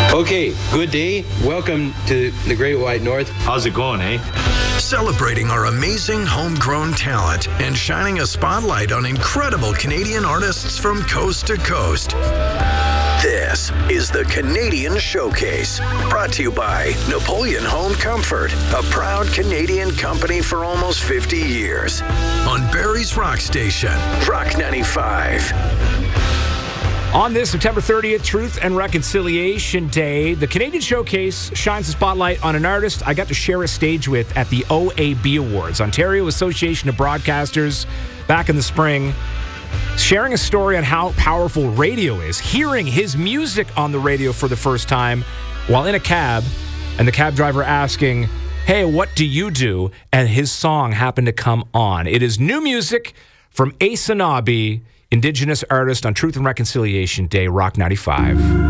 Okay, good day. Welcome to the Great White North. How's it going, eh? Celebrating our amazing homegrown talent and shining a spotlight on incredible Canadian artists from coast to coast. This is the Canadian Showcase, brought to you by Napoleon Home Comfort, a proud Canadian company for almost 50 years. On Barrie's Rock Station, Rock 95. On this September 30th, Truth and Reconciliation Day, the Canadian Showcase shines a spotlight on an artist I got to share a stage with at the OAB Awards, Ontario Association of Broadcasters, back in the spring, sharing a story on how powerful radio is, hearing his music on the radio for the first time while in a cab, and the cab driver asking, "Hey, what do you do?" And his song happened to come on. It is new music from Ace Anabi, Indigenous artist, on Truth and Reconciliation Day, Rock 95.